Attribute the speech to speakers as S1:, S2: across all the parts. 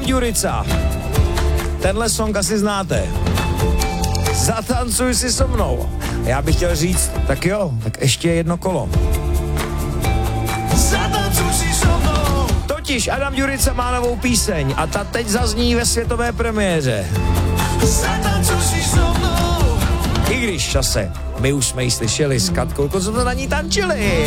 S1: Ďurica. Tenhle song asi znáte. Zatancuj si so mnou. Já bych chtěl říct, tak jo, tak ještě jedno kolo. Zatancuj si so mnou. Totiž Adam Ďurica má novou píseň a ta teď zazní ve světové premiéře. Zatancuj si so mnou. I když čase, my už jsme ji slyšeli s Katkou, co to na ní tančili.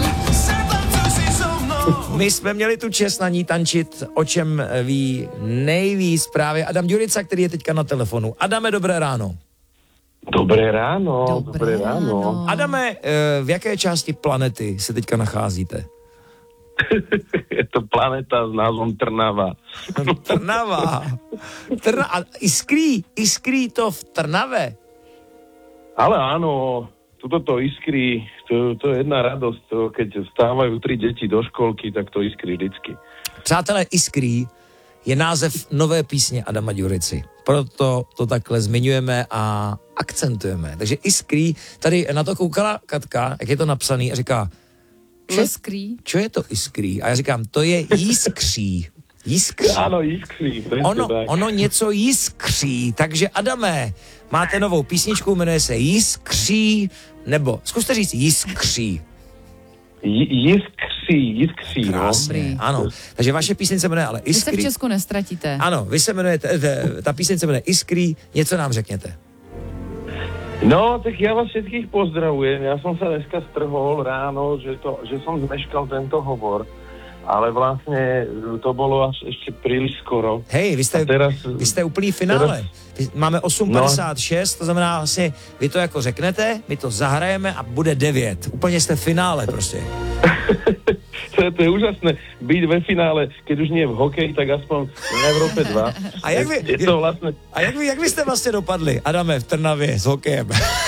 S1: My jsme měli tu čest na ní tančit, o čem ví nejvíc právě Adam Ďurica, který je teďka na telefonu. Adame, dobré ráno.
S2: Dobré ráno.
S1: Adame, v jaké části planety se teďka nacházíte?
S2: Je to planeta s názvom Trnava.
S1: Trnava. A iskrí to v Trnave?
S2: Ale áno, to iskrí, to je jedna radosť, keď vstávajú 3 deti do školky, tak to iskrí vždycky.
S1: Přátelé, Iskrý je název nové písně Adama Ďurici. Proto to takhle zmiňujeme a akcentujeme. Takže Iskrý, tady na to koukala Katka, jak je to napsaný a říká, čo je to Iskrý? A já říkám, to je jiskří. Jiskří.
S2: Áno, jiskří.
S1: Ono něco jiskří. Takže Adame, máte novou písničku, jmenuje se Jiskří, nebo zkuste říct Jiskří.
S2: Jiskří.
S1: Krásně, ano. Takže vaše píseň se jmenuje ale Iskrý.
S3: Vy se v Česku nestratíte.
S1: Ano, vy se jmenujete, ta píseň se jmenuje Iskrý, něco nám řekněte.
S2: No, tak ja vás všetkých pozdravujem. Ja som sa dneska strhol ráno, že som zmeškal tento hovor, ale vlastne to bolo až ešte príliš skoro.
S1: Hej, vy ste úplný finále. Máme 8:56, to znamená vlastně, vy to jako řeknete, my to zahrajeme a bude 9. Úplně jste v finále prostě.
S2: To je úžasné, byť ve finále, keď už nie v hokeji, tak aspoň v Európe 2.
S1: A jak vy jste vlastně dopadli, Adame, v Trnavě s hokejem?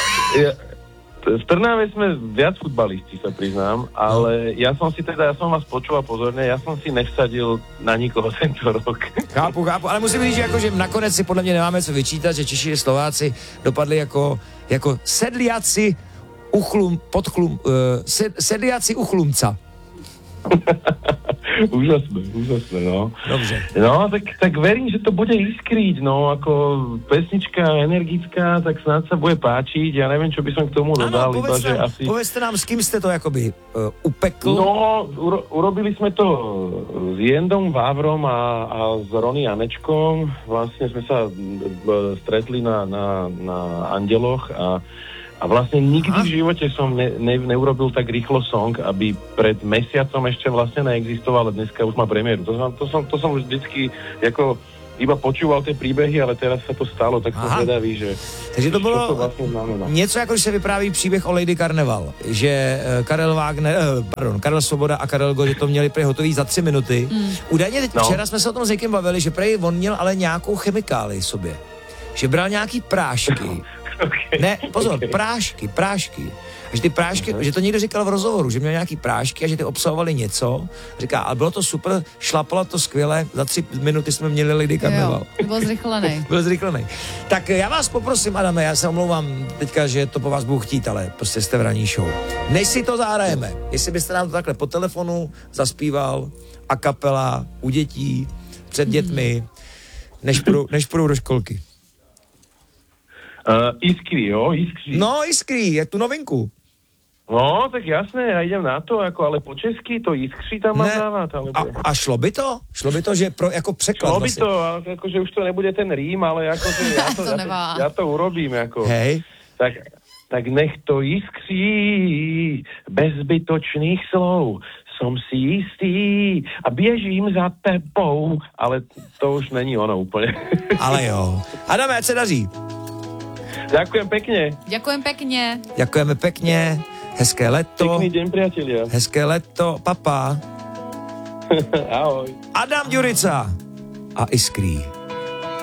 S2: V Trnave sme viac futbalisti, sa priznám, ale ja som vás počúval pozorne, ja som si nevsadil na nikoho tento rok.
S1: Chápu, ale musím říct, že nakonec si podle mě nemáme co vyčítat, že Češi a Slováci dopadli jako sedliaci sedliaci uchlumca.
S2: Úžasné, no.
S1: Dobře.
S2: No, tak verím, že to bude iskríť, no, ako pesnička energická, tak snad sa bude páčiť, ja neviem, čo by som k tomu dodal, iba, že asi...
S1: Povedzte nám, s kým ste to jakoby upekl?
S2: No, urobili sme to s Jendom Vávrom a s Rony Janečkom, vlastne sme sa stretli na Andeloch a vlastne nikdy v živote som neurobil tak rýchlo song, aby pred mesiacom ešte vlastne neexistoval, ale dneska už má premiéru. To som už vždycky jako iba počúval tie príbehy, ale teraz sa to stalo, tak som zvedavý, že...
S1: Takže to bylo
S2: to vlastne znamená.
S1: Něco, jako se vypráví příběh o Lady Carnival, že Karel Svoboda a Karel Gott to měli prej hotový za 3 minuty. Údajně včera jsme se o tom s někým bavili, že prej on měl ale nějakou chemikálii sobě. Že bral nějaký prášky.
S2: Okay,
S1: ne, pozor, prášky. A že ty prášky, že to někdo říkal v rozhovoru, že měl nějaký prášky a že ty obsahovaly něco. Říká, ale bylo to super, šlapalo to skvěle, za 3 minuty jsme měli Lady Carnival.
S3: Byl zrychlený.
S1: Tak já vás poprosím, Adame, já se omlouvám teďka, že to po vás budu chtít, ale prostě jste v ranní show. Než si to zahrajeme, jestli byste nám to takhle po telefonu zaspíval, a kapela, u dětí, před dětmi, než půjdou do školky.
S2: Iskry, jo?
S1: No, Iskry, je tu novinku.
S2: No, tak jasné, ja idem na to, ale po česky to Iskry tam mám dávať.
S1: A šlo by to? Šlo by to, že jako překlad
S2: šlo by to, akože už to nebude ten rým, ale akože ja to urobím, ako.
S1: Hej.
S2: Tak nech to iskří bez zbytočných slov. Som si jistý a běžím za tebou, ale to už není ono úplně.
S1: Ale jo. Adame, ať se daří.
S2: Ďakujem pekne.
S3: Ďakujeme pekne.
S1: Hezké leto.
S2: Pekný deň, priatelia.
S1: Hezké leto, papa.
S2: Ahoj.
S1: Adam Ďurica a Iskrý.